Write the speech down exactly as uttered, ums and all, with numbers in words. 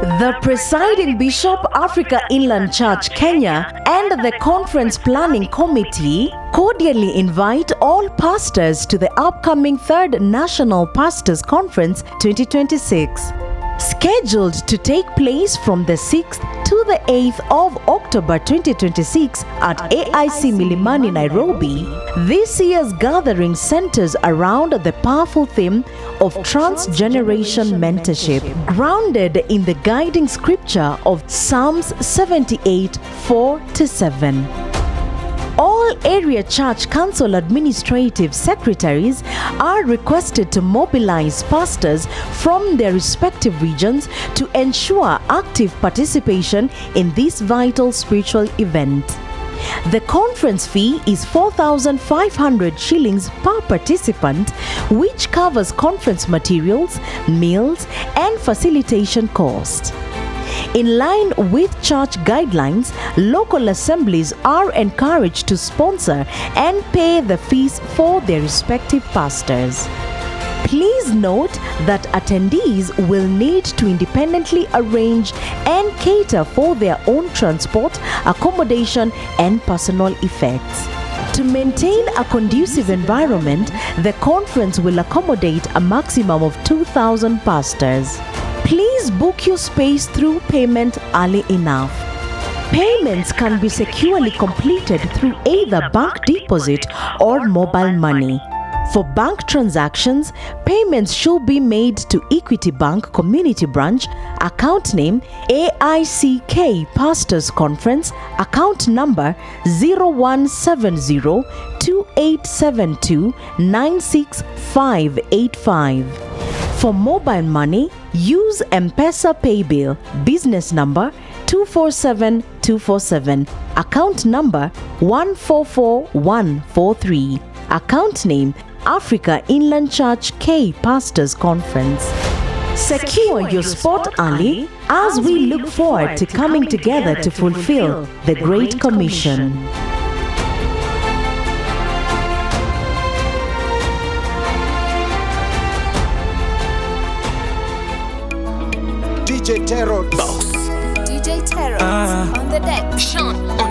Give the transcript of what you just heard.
The presiding Bishop, Africa Inland Church, Kenya, and the Conference Planning Committee cordially invite all pastors to the upcoming Third National Pastors Conference twenty twenty-six. Scheduled to take place from the sixth to the eighth of October twenty twenty-six at A I C Milimani, Nairobi, this year's gathering centers around the powerful theme of transgeneration mentorship, grounded in the guiding scripture of Psalms seventy-eight, four to seven. All area church council administrative secretaries are requested to mobilize pastors from their respective regions to ensure active participation in this vital spiritual event. The conference fee is four thousand five hundred shillings per participant, which covers conference materials, meals, and facilitation costs. In line with church guidelines, local assemblies are encouraged to sponsor and pay the fees for their respective pastors. Please note that attendees will need to independently arrange and cater for their own transport, accommodation, and personal effects. To maintain a conducive environment, the conference will accommodate a maximum of two thousand pastors. Please book your space through payment early enough. Payments can be securely completed through either bank deposit or mobile money. For bank transactions, payments should be made to Equity Bank Community Branch, account name A I C K Pastors Conference, account number zero one seven zero, two eight seven two, nine six five eight five. For mobile money, use M-Pesa Paybill, business number two four seven two four seven, account number one four four one four three, account name Africa Inland Church K Pastors Conference. Secure your spot early as we look forward to coming together to fulfill the Great Commission. D J Terror Boss. D J Terror Ah. on the deck. Sean on